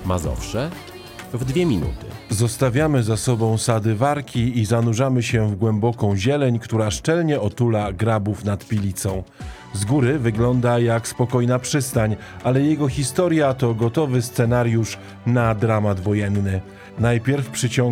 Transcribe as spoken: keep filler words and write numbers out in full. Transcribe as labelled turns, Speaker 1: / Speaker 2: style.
Speaker 1: Mazowsze w dwie minuty.
Speaker 2: Zostawiamy za sobą sady Warki i zanurzamy się w głęboką zieleń, która szczelnie otula grabów nad Pilicą. Z góry wygląda jak spokojna przystań, ale jego historia to gotowy scenariusz na dramat wojenny. Najpierw przyciąga